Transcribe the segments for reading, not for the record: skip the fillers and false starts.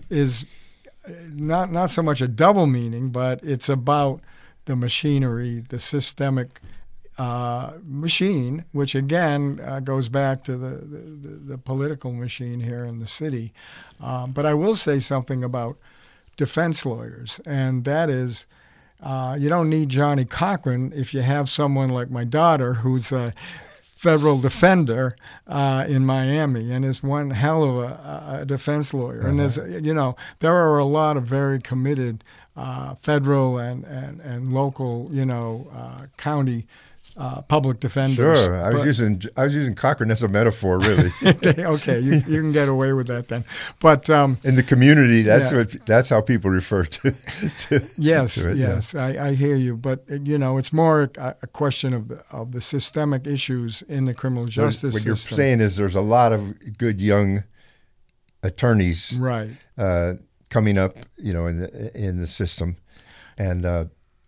is not so much a double meaning, but it's about the machinery, the systemic machine, which again goes back to the political machine here in the city. But I will say something about defense lawyers, and that is you don't need Johnny Cochran if you have someone like my daughter who's a federal defender in Miami and is one hell of a defense lawyer. And there's, there are a lot of very committed federal and local, county public defenders. Sure, I was using Cochran as a metaphor, really. Okay, you can get away with that then. But in the community, that's how people refer to yes, to it. Yes, yeah. I hear you. But it's more a question of the systemic issues in the criminal justice system. What you're saying is there's a lot of good young attorneys, right, coming up, in the system, and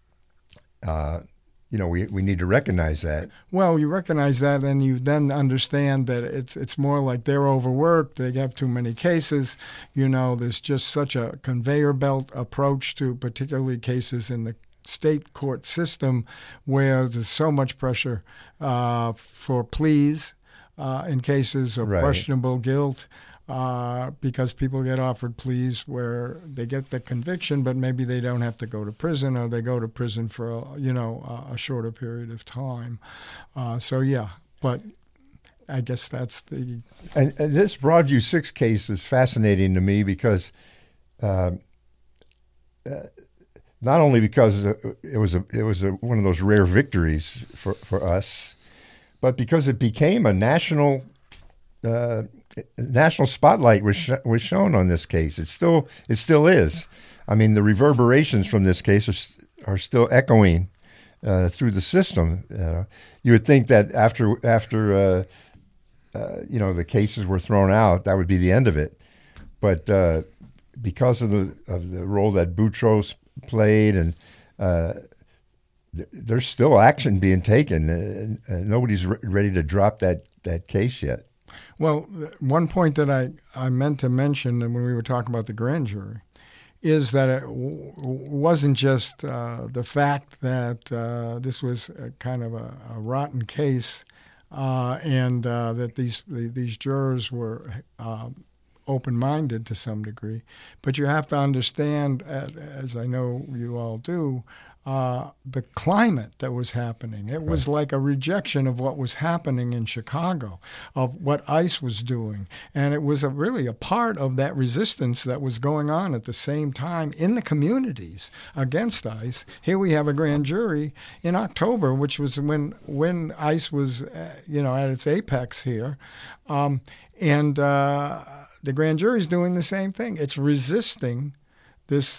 we need to recognize that. Well, you recognize that, and you then understand that it's more like they're overworked. They have too many cases. There's just such a conveyor belt approach to particularly cases in the state court system where there's so much pressure for pleas in cases of questionable guilt. Because people get offered pleas where they get the conviction, but maybe they don't have to go to prison, or they go to prison for a shorter period of time. But I guess that's the. And this Broadview 6 case is fascinating to me because, not only because it was one of those rare victories for us, but because it became a national spotlight was shown on this case. It still is. I mean, the reverberations from this case are still echoing through the system. You would think that after the cases were thrown out, that would be the end of it. But because of the role that Boutros played, and there's still action being taken, and nobody's ready to drop that case yet. Well, one point that I meant to mention when we were talking about the grand jury is that it wasn't just the fact that this was a kind of a rotten case and that these jurors were open-minded to some degree, but you have to understand, as I know you all do, the climate that was happening. It was like a rejection of what was happening in Chicago, of what ICE was doing. And it was really a part of that resistance that was going on at the same time in the communities against ICE. Here we have a grand jury in October, which was when ICE was at its apex here. The grand jury is doing the same thing. It's resisting this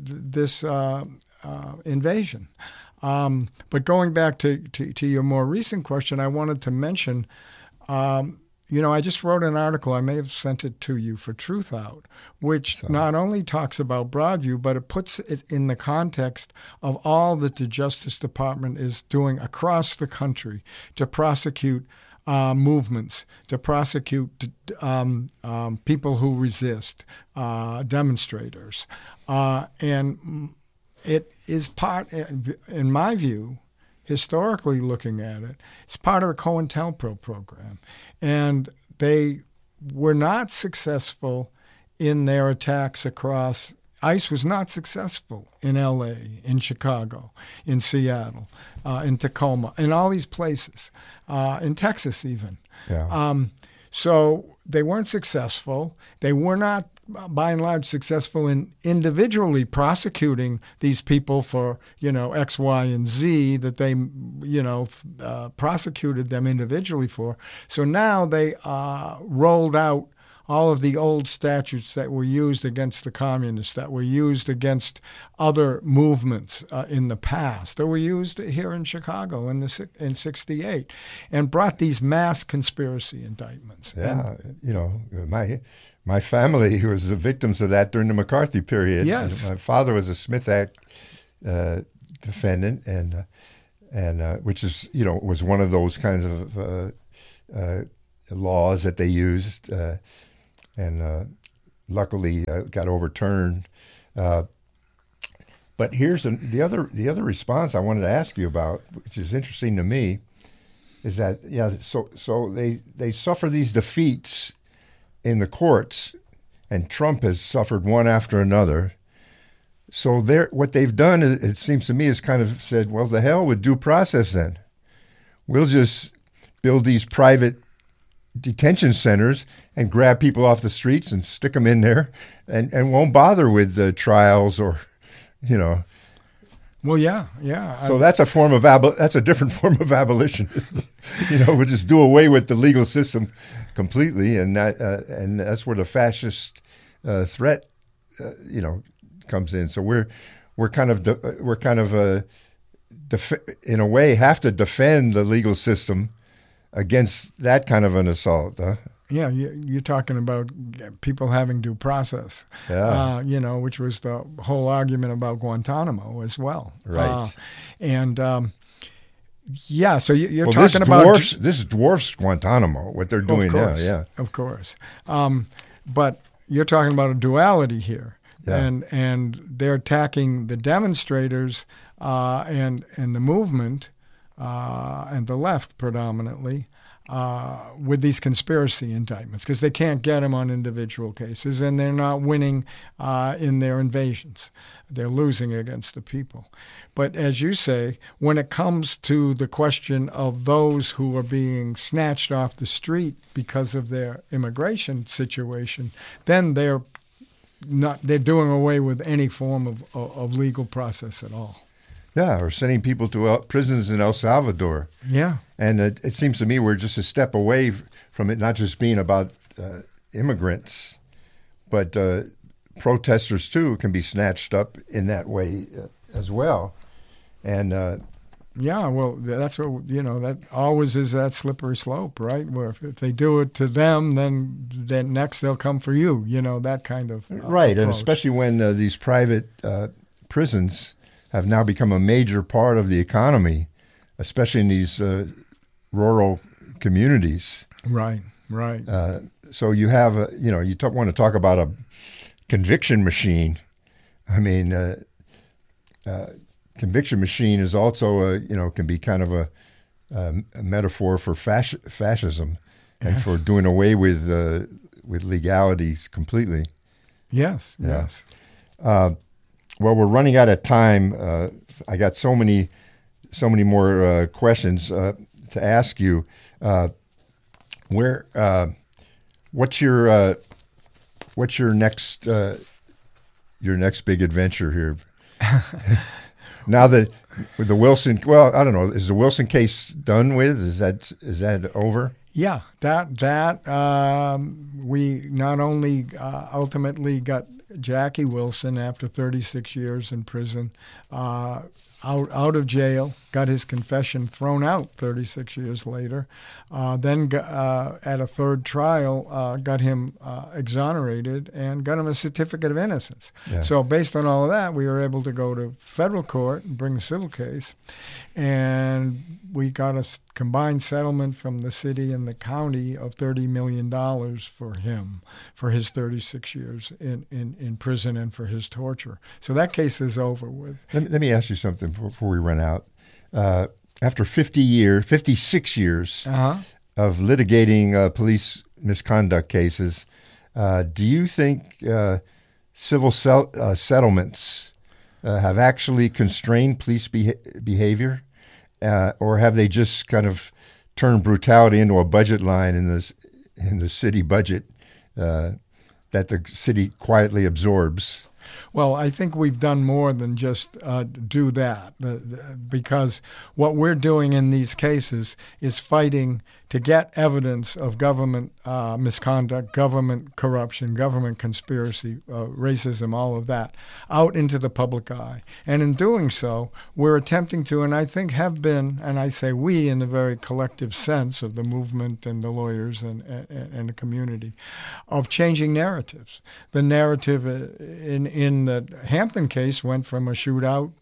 invasion. But going back to your more recent question, I wanted to mention, I just wrote an article, I may have sent it to you, for Truth Out, which not only talks about Broadview, but it puts it in the context of all that the Justice Department is doing across the country to prosecute movements, to prosecute people who resist, demonstrators. And it is part, in my view, historically looking at it, it's part of the COINTELPRO program. And they were not successful in their attacks across. ICE was not successful in L.A., in Chicago, in Seattle, in Tacoma, in all these places, in Texas even. Yeah. So they weren't successful. They were not, by and large, successful in individually prosecuting these people for, X, Y, and Z that they, prosecuted them individually for. So now they rolled out all of the old statutes that were used against the communists, that were used against other movements in the past, that were used here in Chicago in 1968, and brought these mass conspiracy indictments. Yeah, my family was the victims of that during the McCarthy period. Yes. My father was a Smith Act defendant, and which is, was one of those kinds of laws that they used. And luckily got overturned. But here's the other response I wanted to ask you about, which is interesting to me, is that so they suffer these defeats in the courts, and Trump has suffered one after another. So what they've done, it seems to me, is kind of said, well, the hell with due process then. We'll just build these private detention centers and grab people off the streets and stick them in there, and won't bother with the trials or, Well, yeah. So that's a form of that's a different form of abolitionism. We'll just do away with the legal system completely, and that's where the fascist threat, comes in. So we're kind of in a way have to defend the legal system against that kind of an assault. Huh? Yeah, you're talking about people having due process, which was the whole argument about Guantanamo as well. Right. So you're talking about... This dwarfs Guantanamo, what they're doing now, yeah. Of course. But you're talking about a duality here. Yeah. And they're attacking the demonstrators and the movement and the left predominantly, with these conspiracy indictments, because they can't get them on individual cases, and they're not winning in their invasions. They're losing against the people. But as you say, when it comes to the question of those who are being snatched off the street because of their immigration situation, then they're doing away with any form of legal process at all. Yeah, or sending people to prisons in El Salvador. Yeah. And it seems to me we're just a step away from it not just being about immigrants, but protesters, too, can be snatched up in that way as well. And that's what, that always is that slippery slope, right? Where if they do it to them, then next they'll come for you, that kind of right, approach. And especially when these private prisons have now become a major part of the economy, especially in these rural communities. Right. So you have, want to talk about a conviction machine. I mean, conviction machine is also, can be kind of a metaphor for fascism and for doing away with legalities completely. Yes. Well, we're running out of time. I got so many more questions to ask you. What's your next big adventure here? Now that with the Wilson, well, I don't know, is the Wilson case done with? Is that over? Yeah, we not only ultimately got Jackie Wilson after 36 years in prison, out of jail, got his confession thrown out 36 years later, then at a third trial got him exonerated and got him a certificate of innocence. Yeah. So based on all of that, we were able to go to federal court and bring a civil case, and we got a combined settlement from the city and the county of $30 million for him for his 36 years in prison and for his torture. So that case is over with. Let me ask you something before we run out. After 56 years of litigating police misconduct cases, do you think civil settlements have actually constrained police behavior? Or have they just kind of turned brutality into a budget line in the city budget that the city quietly absorbs? Well, I think we've done more than just do that, because what we're doing in these cases is fighting to get evidence of government misconduct, government corruption, government conspiracy, racism, all of that, out into the public eye. And in doing so, we're attempting to, and I think have been, and I say we in the very collective sense of the movement and the lawyers and the community, of changing narratives. The narrative in the Hampton case went from a shootout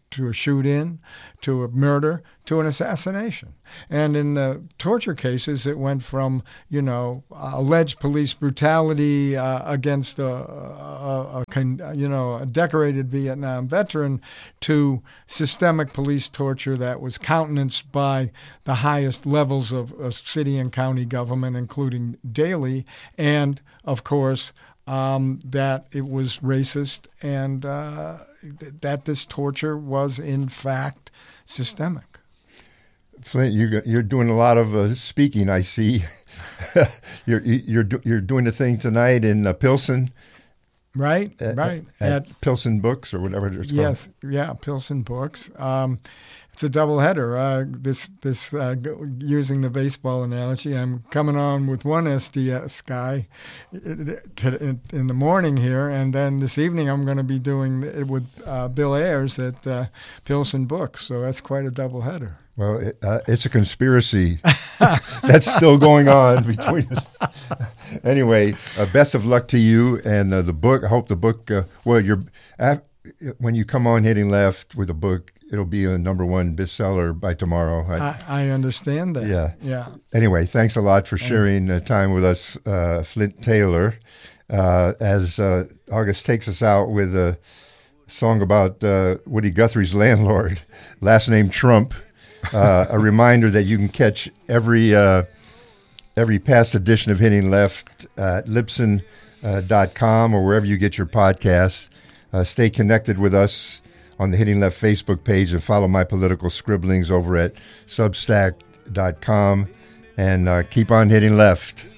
to a shoot-in, to a murder, to an assassination. And in the torture cases, it went from, alleged police brutality against a decorated Vietnam veteran to systemic police torture that was countenanced by the highest levels of city and county government, including Daley, and, of course, that it was racist and that this torture was, in fact, systemic. Flint, you're doing a lot of speaking, I see. you're doing a thing tonight in Pilsen. Right. At Pilsen Books or whatever it's called. Yes, yeah, Pilsen Books. It's a doubleheader. Using the baseball analogy, I'm coming on with one SDS guy in the morning here, and then this evening I'm going to be doing it with Bill Ayers at Pilsen Books. So that's quite a doubleheader. Well, it's a conspiracy that's still going on between us. Anyway, best of luck to you and the book. I hope the book. When you come on Hitting Left with a book, it'll be a #1 bestseller by tomorrow. I understand that. Yeah. Anyway, thanks a lot for sharing time with us, Flint Taylor. As August takes us out with a song about Woody Guthrie's landlord, last name Trump. A reminder that you can catch every past edition of Hitting Left at Libsyn.com or wherever you get your podcasts. Stay connected with us on the Hitting Left Facebook page and follow my political scribblings over at Substack.com. And keep on hitting left.